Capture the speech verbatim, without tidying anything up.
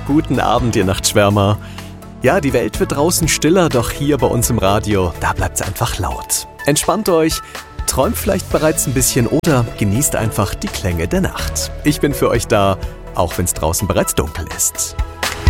Guten Abend, ihr Nachtschwärmer. Ja, die Welt wird draußen stiller, doch hier bei uns im Radio, da bleibt's einfach laut. Entspannt euch, träumt vielleicht bereits ein bisschen oder genießt einfach die Klänge der Nacht. Ich bin für euch da, auch wenn es draußen bereits dunkel ist.